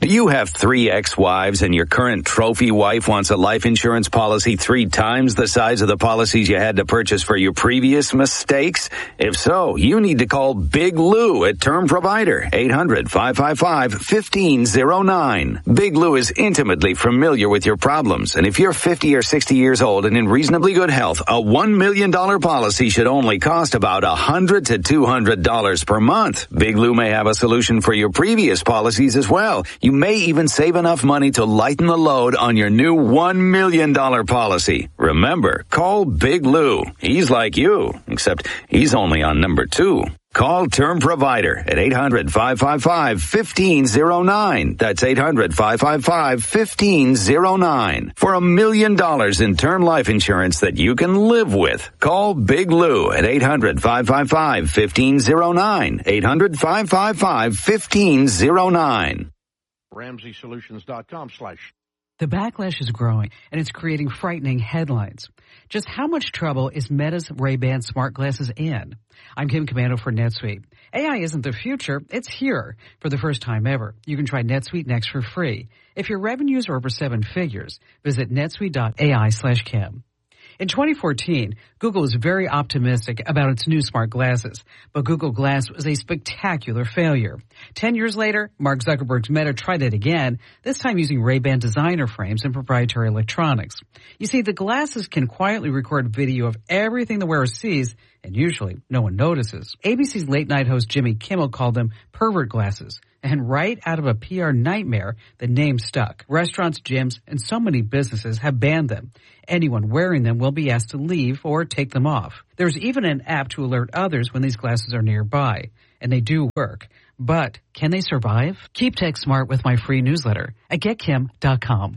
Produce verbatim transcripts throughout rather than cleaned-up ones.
Do you have three ex-wives and your current trophy wife wants a life insurance policy three times the size of the policies you had to purchase for your previous mistakes? If so, you need to call Big Lou at Term Provider, eight hundred, five five five, one five zero nine. Big Lou is intimately familiar with your problems, and if you're fifty or sixty years old and in reasonably good health, a one million dollars policy should only cost about one hundred to two hundred dollars per month. Big Lou may have a solution for your previous policies as well. You You may even save enough money to lighten the load on your new one million dollars policy. Remember, call Big Lou. He's like you, except he's only on number two. Call Term Provider at eight hundred, five five five, one five zero nine. That's eight hundred, five five five, one five zero nine. For a million dollars in term life insurance that you can live with. Call Big Lou at eight hundred, five five five, one five zero nine. eight hundred, five five five, one five zero nine. Ramsey Solutions dot com slash. The backlash is growing, and it's creating frightening headlines. Just how much trouble is Meta's Ray-Ban smart glasses in? I'm Kim Commando for NetSuite. A I isn't the future, it's here. For the first time ever, you can try NetSuite Next for free. If your revenues are over seven figures, visit netsuite dot A I slash Kim. In twenty fourteen, Google was very optimistic about its new smart glasses, but Google Glass was a spectacular failure. Ten years later, Mark Zuckerberg's Meta tried it again, this time using Ray-Ban designer frames and proprietary electronics. You see, the glasses can quietly record video of everything the wearer sees, and usually no one notices. A B C's late-night host Jimmy Kimmel called them pervert glasses. And right out of a P R nightmare, the name stuck. Restaurants, gyms, and so many businesses have banned them. Anyone wearing them will be asked to leave or take them off. There's even an app to alert others when these glasses are nearby. And they do work. But can they survive? Keep tech smart with my free newsletter at get kim dot com.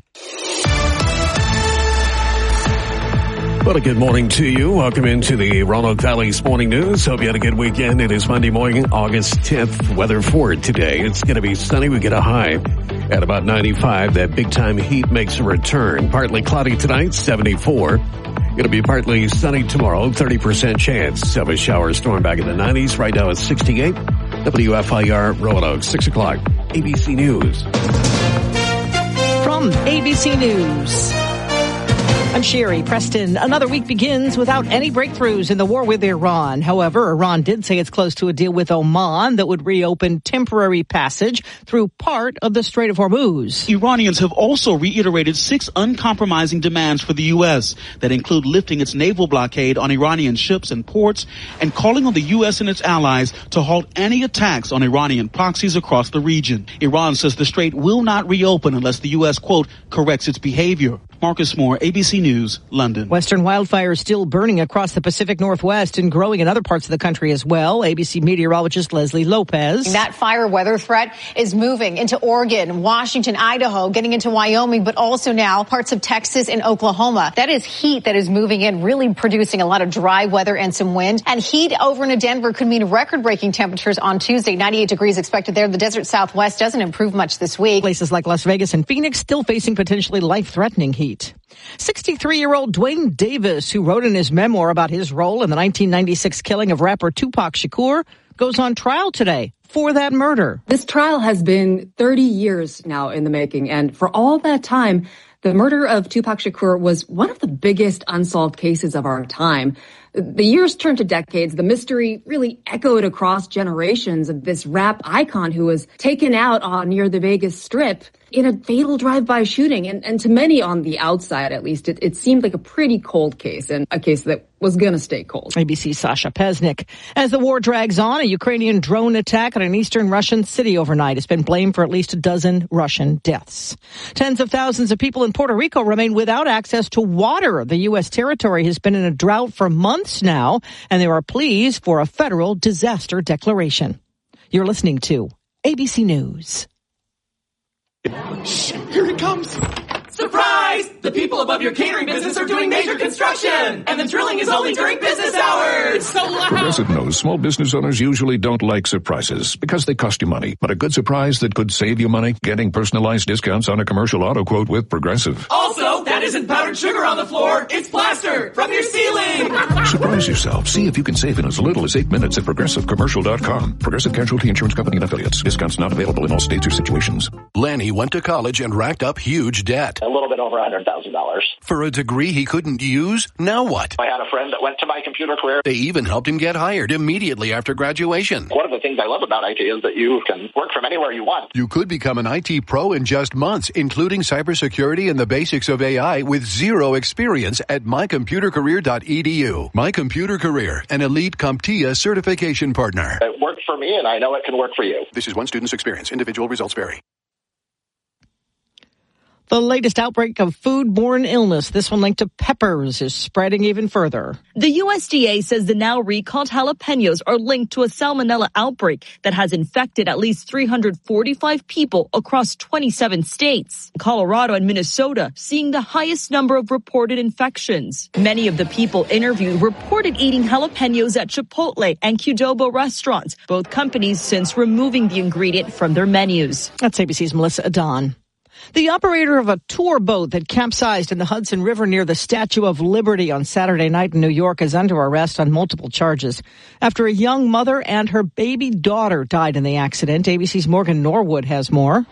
Well, a good morning to you. Welcome into the Roanoke Valley's Morning News. Hope you had a good weekend. It is Monday morning, August tenth. Weather for today. It's going to be sunny. We get a high at about ninety-five. That big-time heat makes a return. Partly cloudy tonight, seventy-four. Going to be partly sunny tomorrow, thirty percent chance of a shower storm back in the nineties. Right now it's sixty-eight. W F I R Roanoke, six o'clock. A B C News. From A B C News, I'm Sherry Preston. Another week begins without any breakthroughs in the war with Iran. However, Iran did say it's close to a deal with Oman that would reopen temporary passage through part of the Strait of Hormuz. Iranians have also reiterated six uncompromising demands for the U S that include lifting its naval blockade on Iranian ships and ports and calling on the U S and its allies to halt any attacks on Iranian proxies across the region. Iran says the strait will not reopen unless the U S, quote, corrects its behavior. Marcus Moore, A B C News, London. Western wildfires still burning across the Pacific Northwest and growing in other parts of the country as well. A B C meteorologist Leslie Lopez. That fire weather threat is moving into Oregon, Washington, Idaho, getting into Wyoming, but also now parts of Texas and Oklahoma. That is heat that is moving in, really producing a lot of dry weather and some wind. And heat over in Denver could mean record-breaking temperatures on Tuesday. ninety-eight degrees expected there. The desert Southwest doesn't improve much this week. Places like Las Vegas and Phoenix still facing potentially life-threatening heat. sixty-three-year-old Dwayne Davis, who wrote in his memoir about his role in the nineteen ninety-six killing of rapper Tupac Shakur, goes on trial today for that murder. This trial has been thirty years now in the making, and for all that time, the murder of Tupac Shakur was one of the biggest unsolved cases of our time. The years turned to decades. The mystery really echoed across generations of this rap icon who was taken out on near the Vegas Strip in a fatal drive-by shooting. And, and to many on the outside, at least, it, it seemed like a pretty cold case and a case that was going to stay cold. A B C's Sasha Pesnik. As the war drags on, a Ukrainian drone attack on an eastern Russian city overnight has been blamed for at least a dozen Russian deaths. Tens of thousands of people in Puerto Rico remain without access to water. The U S territory has been in a drought for months now, and there are pleas for a federal disaster declaration. You're listening to A B C News. Shh, here it comes. Surprise! The people above your catering business are doing major construction, and the drilling is only during business hours. So loud. Progressive knows small business owners usually don't like surprises because they cost you money. But a good surprise that could save you money, getting personalized discounts on a commercial auto quote with Progressive. Also, that isn't powdered sugar on the floor. It's plaster from your ceiling. Surprise yourself. See if you can save in as little as eight minutes at Progressive Commercial dot com. Progressive Casualty Insurance Company and Affiliates. Discounts not available in all states or situations. Lanny went to college and racked up huge debt. A little bit over one hundred thousand dollars. For a degree he couldn't use? Now what? I had a friend that went to My Computer Career. They even helped him get hired immediately after graduation. One of the things I love about I T is that you can work from anywhere you want. You could become an I T pro in just months, including cybersecurity and the basics of A I with zero experience at my computer career dot e d u. My Computer Career, an elite CompTIA certification partner. It worked for me, and I know it can work for you. This is one student's experience. Individual results vary. The latest outbreak of foodborne illness, this one linked to peppers, is spreading even further. The U S D A says the now recalled jalapenos are linked to a salmonella outbreak that has infected at least three hundred forty-five people across twenty-seven states. Colorado and Minnesota seeing the highest number of reported infections. Many of the people interviewed reported eating jalapenos at Chipotle and Qdoba restaurants, both companies since removing the ingredient from their menus. That's A B C's Melissa Adon. The operator of a tour boat that capsized in the Hudson River near the Statue of Liberty on Saturday night in New York is under arrest on multiple charges after a young mother and her baby daughter died in the accident. A B C's Morgan Norwood has more.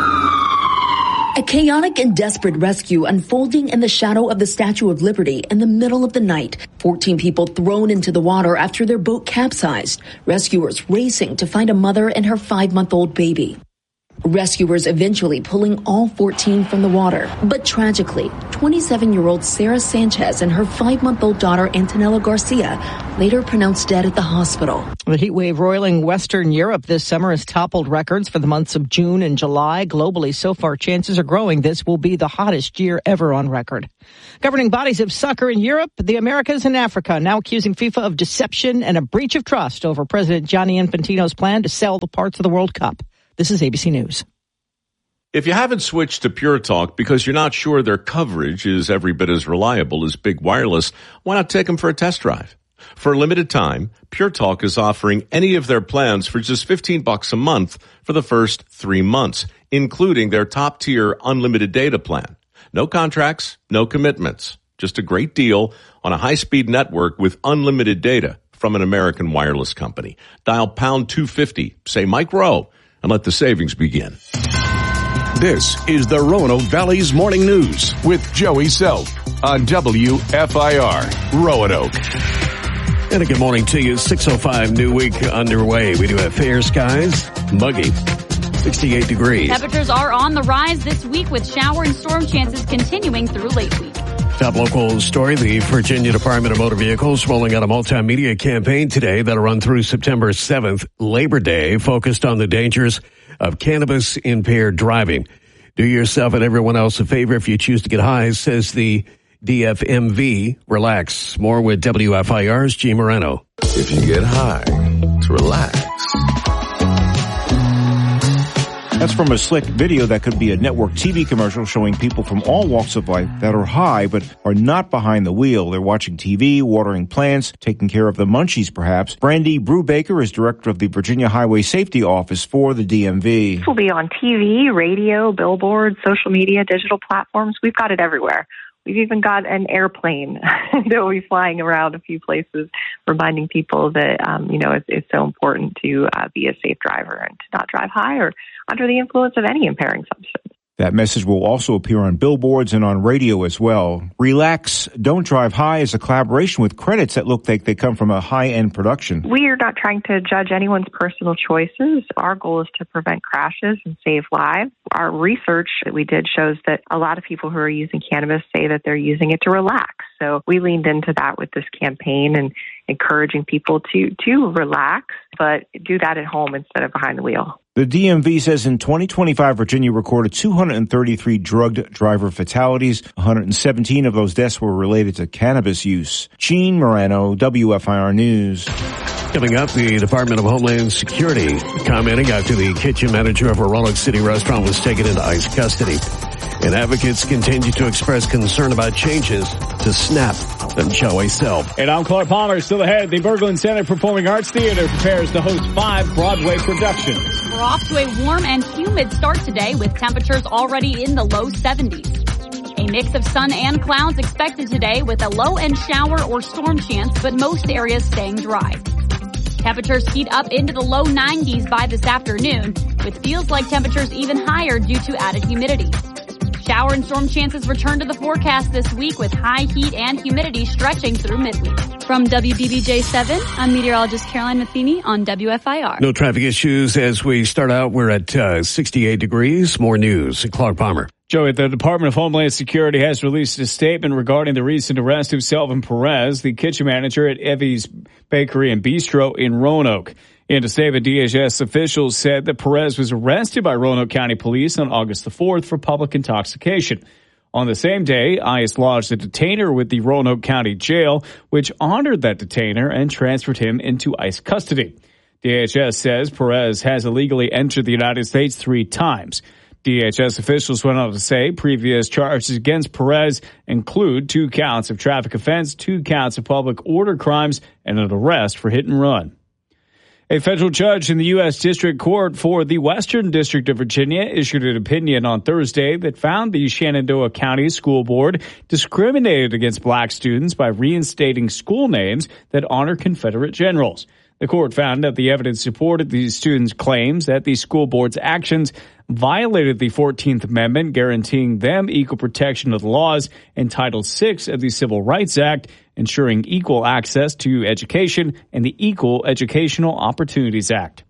A chaotic and desperate rescue unfolding in the shadow of the Statue of Liberty in the middle of the night. fourteen people thrown into the water after their boat capsized. Rescuers racing to find a mother and her five-month-old baby. Rescuers eventually pulling all fourteen from the water. But tragically, twenty-seven-year-old Sarah Sanchez and her five-month-old daughter Antonella Garcia later pronounced dead at the hospital. The heat wave roiling Western Europe this summer has toppled records for the months of June and July. Globally, so far, chances are growing this will be the hottest year ever on record. Governing bodies of soccer in Europe, the Americas, and Africa now accusing FIFA of deception and a breach of trust over President Gianni Infantino's plan to sell the parts of the World Cup. This is A B C News. If you haven't switched to Pure Talk because you're not sure their coverage is every bit as reliable as Big Wireless, why not take them for a test drive? For a limited time, Pure Talk is offering any of their plans for just fifteen bucks a month for the first three months, including their top-tier unlimited data plan. No contracts, no commitments. Just a great deal on a high-speed network with unlimited data from an American wireless company. Dial pound two fifty, say Mike Rowe, and let the savings begin. This is the Roanoke Valley's Morning News with Joey Self on W F I R Roanoke. And a good morning to you. six oh five new week underway. We do have fair skies, muggy, sixty-eight degrees. Temperatures are on the rise this week with shower and storm chances continuing through late week. Top local story, the Virginia Department of Motor Vehicles rolling out a multimedia campaign today that'll run through September seventh, Labor Day, focused on the dangers of cannabis-impaired driving. Do yourself and everyone else a favor if you choose to get high, says the D F M V. Relax. More with W F I R's G. Moreno. If you get high, to relax. That's from a slick video that could be a network T V commercial showing people from all walks of life that are high but are not behind the wheel. They're watching T V, watering plants, taking care of the munchies perhaps. Brandy Brubaker is director of the Virginia Highway Safety Office for the D M V. This will be on T V, radio, billboards, social media, digital platforms. We've got it everywhere. We've even got an airplane that will be flying around a few places, reminding people that, um, you know, it's, it's so important to uh, be a safe driver and to not drive high or under the influence of any impairing substance. That message will also appear on billboards and on radio as well. Relax, Don't Drive High is a collaboration with credits that look like they come from a high-end production. We are not trying to judge anyone's personal choices. Our goal is to prevent crashes and save lives. Our research that we did shows that a lot of people who are using cannabis say that they're using it to relax. So we leaned into that with this campaign and encouraging people to, to relax, but do that at home instead of behind the wheel. The D M V says in twenty twenty-five, Virginia recorded two hundred thirty-three drugged driver fatalities. one hundred seventeen of those deaths were related to cannabis use. Gene Moreno, W F I R News. Coming up, the Department of Homeland Security commenting after the kitchen manager of a Roanoke City restaurant was taken into ICE custody. And advocates continue to express concern about changes to SNAP. I'm Joey Self. And I'm Clark Palmer. Still ahead, the Berglund Center Performing Arts Theater prepares to host five Broadway productions. We're off to a warm and humid start today with temperatures already in the low seventies. A mix of sun and clouds expected today with a low-end shower or storm chance, but most areas staying dry. Temperatures heat up into the low nineties by this afternoon, with feels-like temperatures even higher due to added humidity. Shower and storm chances return to the forecast this week with high heat and humidity stretching through midweek. From W B B J seven, I'm meteorologist Caroline Matheny on W F I R. No traffic issues as we start out. We're at uh, sixty-eight degrees. More news. Clark Palmer. Joey, the Department of Homeland Security has released a statement regarding the recent arrest of Selvin Perez, the kitchen manager at Evie's Bakery and Bistro in Roanoke. In a statement, D H S officials said that Perez was arrested by Roanoke County Police on August the fourth for public intoxication. On the same day, ICE lodged a detainer with the Roanoke County Jail, which honored that detainer and transferred him into ICE custody. D H S says Perez has illegally entered the United States three times. D H S officials went on to say previous charges against Perez include two counts of traffic offense, two counts of public order crimes, and an arrest for hit and run. A federal judge in the U S District Court for the Western District of Virginia issued an opinion on Thursday that found the Shenandoah County School Board discriminated against black students by reinstating school names that honor Confederate generals. The court found that the evidence supported the students' claims that the school board's actions violated the fourteenth Amendment, guaranteeing them equal protection of the laws, and Title six of the Civil Rights Act, ensuring equal access to education, and the Equal Educational Opportunities Act.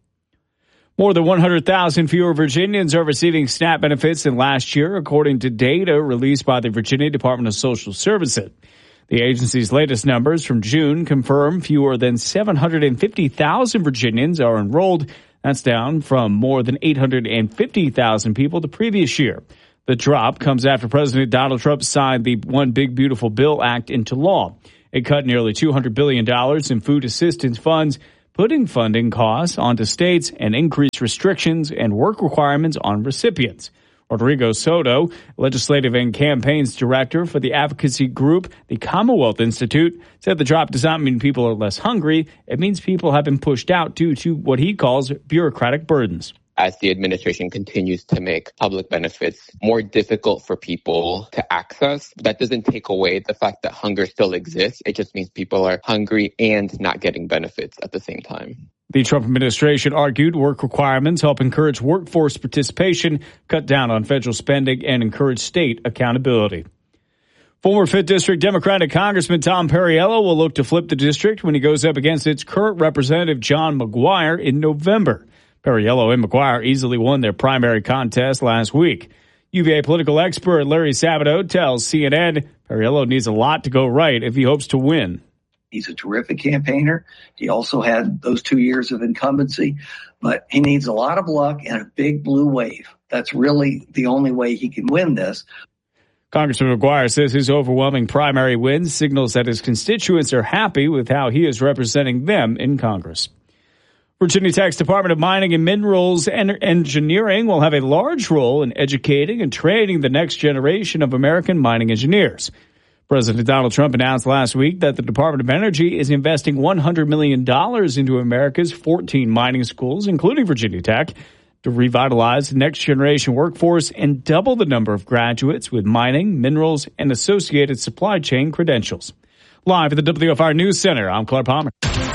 More than one hundred thousand fewer Virginians are receiving SNAP benefits than last year, according to data released by the Virginia Department of Social Services. The agency's latest numbers from June confirm fewer than seven hundred fifty thousand Virginians are enrolled. That's down from more than eight hundred fifty thousand people the previous year. The drop comes after President Donald Trump signed the One Big Beautiful Bill Act into law. It cut nearly two hundred billion dollars in food assistance funds, putting funding costs onto states and increased restrictions and work requirements on recipients. Rodrigo Soto, legislative and campaigns director for the advocacy group, the Commonwealth Institute, said the drop does not mean people are less hungry. It means people have been pushed out due to what he calls bureaucratic burdens. As the administration continues to make public benefits more difficult for people to access, that doesn't take away the fact that hunger still exists. It just means people are hungry and not getting benefits at the same time. The Trump administration argued work requirements help encourage workforce participation, cut down on federal spending, and encourage state accountability. Former fifth District Democratic Congressman Tom Perriello will look to flip the district when he goes up against its current representative John McGuire in November. Perriello and McGuire easily won their primary contest last week. U V A political expert Larry Sabato tells C N N Perriello needs a lot to go right if he hopes to win. He's a terrific campaigner. He also had those two years of incumbency, but he needs a lot of luck and a big blue wave. That's really the only way he can win this. Congressman McGuire says his overwhelming primary win signals that his constituents are happy with how he is representing them in Congress. Virginia Tech's Department of Mining and Minerals and Engineering will have a large role in educating and training the next generation of American mining engineers. President Donald Trump announced last week that the Department of Energy is investing one hundred million dollars into America's fourteen mining schools, including Virginia Tech, to revitalize the next-generation workforce and double the number of graduates with mining, minerals, and associated supply chain credentials. Live at the W F I News Center, I'm Clark Palmer.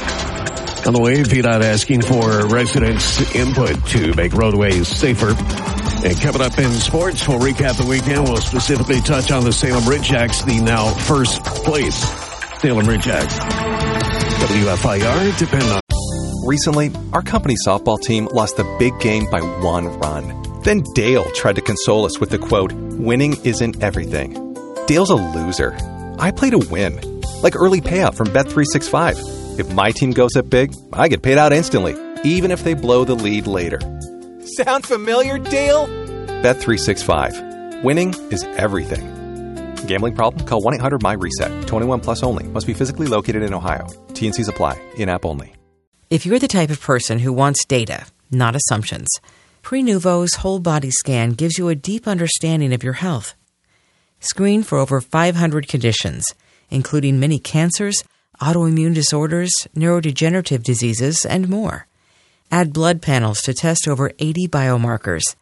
On the way, V D O T asking for residents' input to make roadways safer. And coming up in sports, we'll recap the weekend. We'll specifically touch on the Salem Ridgecks, the now first place Salem Ridgecks. W F I R, depend on. Recently, our company softball team lost the big game by one run. Then Dale tried to console us with the quote, "Winning isn't everything." Dale's a loser. I play to win. Like early payout from Bet three sixty-five. If my team goes up big, I get paid out instantly, even if they blow the lead later. Sound familiar, Dale? Bet three sixty-five. Winning is everything. Gambling problem? Call one eight hundred M Y reset. twenty-one plus only. Must be physically located in Ohio. T and Cs apply. In-app only. If you're the type of person who wants data, not assumptions, Prenuvo's whole body scan gives you a deep understanding of your health. Screen for over five hundred conditions, including many cancers, autoimmune disorders, neurodegenerative diseases, and more. Add blood panels to test over eighty biomarkers.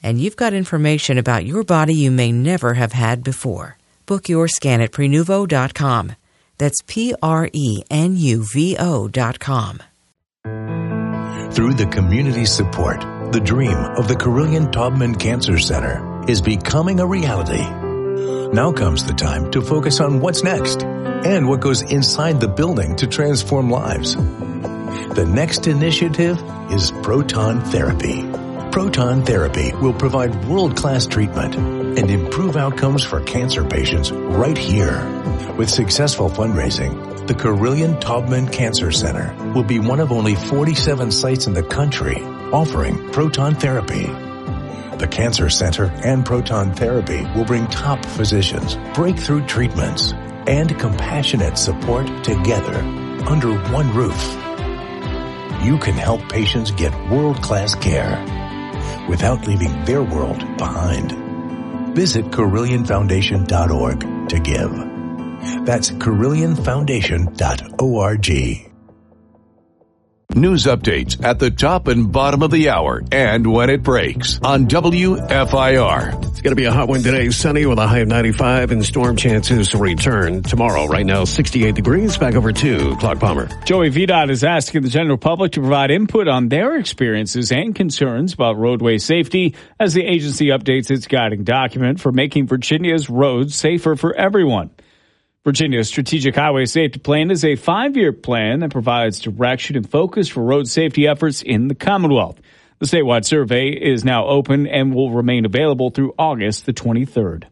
and you've got information about your body you may never have had before. Book your scan at prenuvo dot com. That's P R E N U V O dot com. Through the community support, the dream of the Carillion Taubman Cancer Center is becoming a reality. Now comes the time to focus on what's next and what goes inside the building to transform lives. The next initiative is proton therapy. Proton therapy will provide world-class treatment and improve outcomes for cancer patients right here. With successful fundraising, the Carillion Taubman Cancer Center will be one of only forty-seven sites in the country offering proton therapy. The Cancer Center and proton therapy will bring top physicians, breakthrough treatments, and compassionate support together under one roof. You can help patients get world-class care without leaving their world behind. Visit Carillion Foundation dot org to give. That's Carillion Foundation dot org. News updates at the top and bottom of the hour and when it breaks on W F I R. It's going to be a hot one today, sunny with a high of ninety-five and storm chances to return tomorrow. Right now, sixty-eight degrees. Back over to Clark Palmer. Joey V DOT is asking the general public to provide input on their experiences and concerns about roadway safety as the agency updates its guiding document for making Virginia's roads safer for everyone. Virginia's Strategic Highway Safety Plan is a five-year plan that provides direction and focus for road safety efforts in the Commonwealth. The statewide survey is now open and will remain available through August the twenty-third.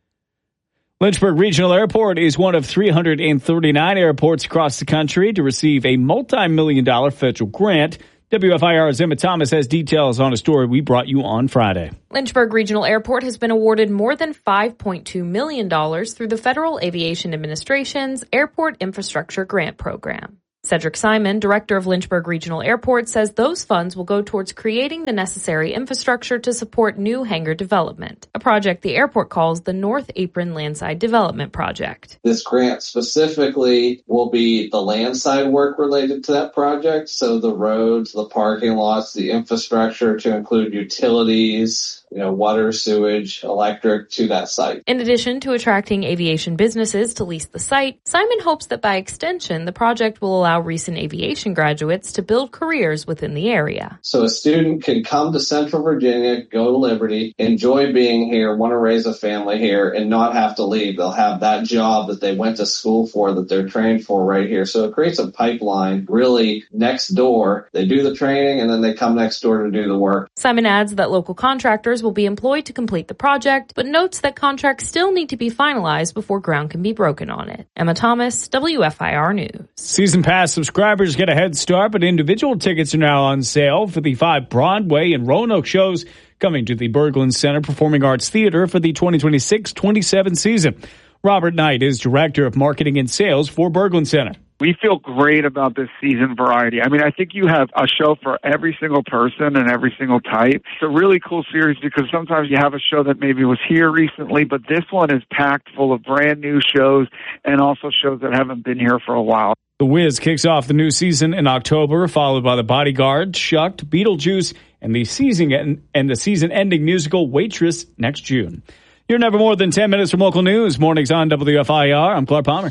Lynchburg Regional Airport is one of three hundred thirty-nine airports across the country to receive a multi-million dollar federal grant. W F I R's Emma Thomas has details on a story we brought you on Friday. Lynchburg Regional Airport has been awarded more than five point two million dollars through the Federal Aviation Administration's Airport Infrastructure Grant Program. Cedric Simon, director of Lynchburg Regional Airport, says those funds will go towards creating the necessary infrastructure to support new hangar development, a project the airport calls the North Apron Landside Development Project. This grant specifically will be the landside work related to that project, so the roads, the parking lots, the infrastructure to include utilities, you know, water, sewage, electric to that site. In addition to attracting aviation businesses to lease the site, Simon hopes that by extension, the project will allow recent aviation graduates to build careers within the area. So a student can come to Central Virginia, go to Liberty, enjoy being here, want to raise a family here, and not have to leave. They'll have that job that they went to school for, that they're trained for right here. So it creates a pipeline really next door. They do the training and then they come next door to do the work. Simon adds that local contractors will be employed to complete the project, but notes that contracts still need to be finalized before ground can be broken on it. Emma Thomas, W F I R News. Season Pass subscribers get a head start, but individual tickets are now on sale for the five Broadway and Roanoke shows coming to the Berglund Center Performing Arts Theater for the twenty twenty-six twenty-seven season. Robert Knight is Director of Marketing and Sales for Berglund Center. We feel great about this season variety. I mean, I think you have a show for every single person and every single type. It's a really cool series because sometimes you have a show that maybe was here recently, but this one is packed full of brand new shows and also shows that haven't been here for a while. The Wiz kicks off the new season in October, followed by The Bodyguard, Shucked, Beetlejuice, and the season and the season-ending musical Waitress next June. You're never more than ten minutes from local news. Mornings on W F I R. I'm Clark Palmer.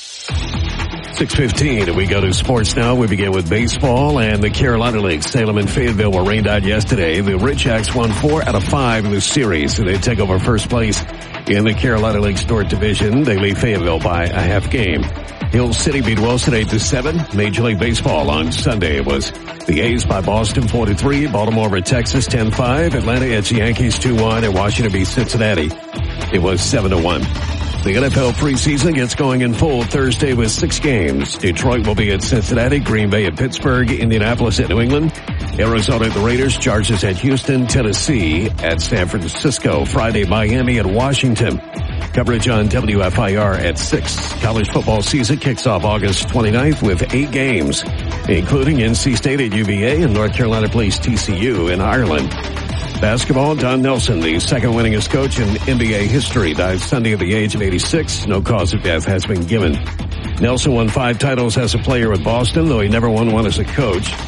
six fifteen, and we go to sports now. We begin with baseball and the Carolina League. Salem and Fayetteville were rained out yesterday. The Ridgehawks won four out of five in the series, and they take over first place in the Carolina League's North Division. They lead Fayetteville by a half game. Hill City beat Wilson eight to seven. Major League Baseball on Sunday was the A's by Boston four to three. Baltimore over Texas ten five. Atlanta at the Yankees two one. And Washington beat Cincinnati. It was seven to one. The N F L preseason gets going in full Thursday with six games. Detroit will be at Cincinnati, Green Bay at Pittsburgh, Indianapolis at New England, Arizona at the Raiders, Chargers at Houston, Tennessee at San Francisco, Friday Miami at Washington. Coverage on W F I R at six. College football season kicks off August twenty-ninth with eight games, including N C State at U V A and North Carolina plays T C U in Ireland. Basketball, Don Nelson, the second winningest coach in N B A history, died Sunday at the age of eighty-six. No cause of death has been given. Nelson won five titles as a player with Boston, though he never won one as a coach.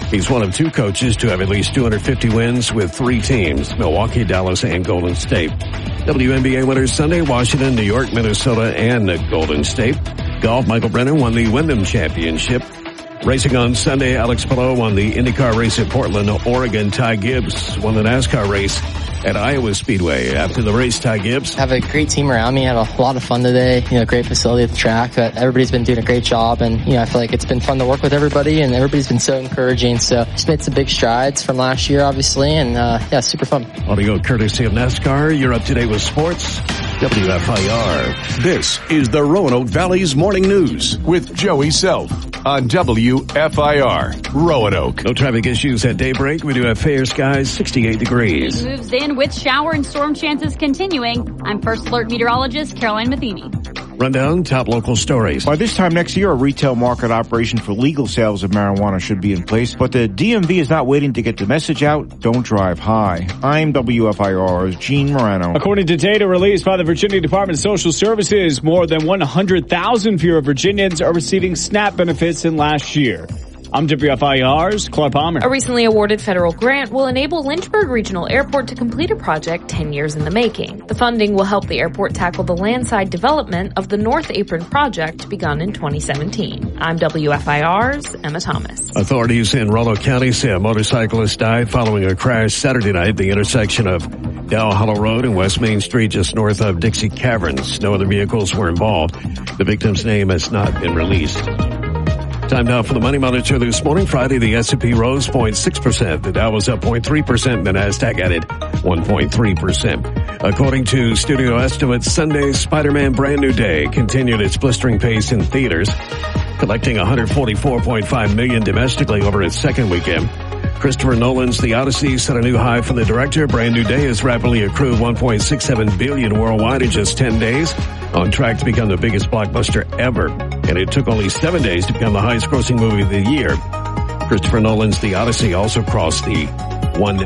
He's one of two coaches to have at least two hundred fifty wins with three teams, Milwaukee, Dallas, and Golden State. W N B A winners Sunday, Washington, New York, Minnesota, and Golden State. Golf, Michael Brennan won the Wyndham Championship. Racing on Sunday, Alex Palou won the IndyCar race at Portland, Oregon. Ty Gibbs won the NASCAR race at Iowa Speedway. After the race, Ty Gibbs. I have a great team around me. I had a lot of fun today. You know, great facility at the track. But everybody's been doing a great job, and you know, I feel like it's been fun to work with everybody, and everybody's been so encouraging. So just made some big strides from last year, obviously, and uh, yeah, super fun. Audio courtesy of NASCAR. You're up to date with sports. W F I R. This is the Roanoke Valley's Morning News with Joey Self on W F I R Roanoke. No traffic issues at daybreak. We do have fair skies, sixty-eight degrees. Moves in with shower and storm chances continuing. I'm First Alert meteorologist Caroline Matheny. Rundown, top local stories. By this time next year, a retail market operation for legal sales of marijuana should be in place, but the D M V is not waiting to get the message out. Don't drive high. I'm W F I R's Gene Morano. According to data released by the Virginia Department of Social Services, more than one hundred thousand fewer Virginians are receiving SNAP benefits than last year. I'm W F I R's Clark Palmer. A recently awarded federal grant will enable Lynchburg Regional Airport to complete a project ten years in the making. The funding will help the airport tackle the landside development of the North Apron project begun in twenty seventeen. I'm W F I R's Emma Thomas. Authorities in Roanoke County say a motorcyclist died following a crash Saturday night at the intersection of Dow Hollow Road and West Main Street just north of Dixie Caverns. No other vehicles were involved. The victim's name has not been released. Time now for the Money Monitor this morning. Friday, the S and P rose zero point six percent. The Dow was up zero point three percent. The NASDAQ added one point three percent. According to studio estimates, Sunday's Spider-Man Brand New Day continued its blistering pace in theaters, collecting one hundred forty-four point five million dollars domestically over its second weekend. Christopher Nolan's The Odyssey set a new high for the director. Brand New Day has rapidly accrued one point six seven billion dollars worldwide in just ten days, on track to become the biggest blockbuster ever. And it took only seven days to become the highest grossing movie of the year. Christopher Nolan's The Odyssey also crossed the one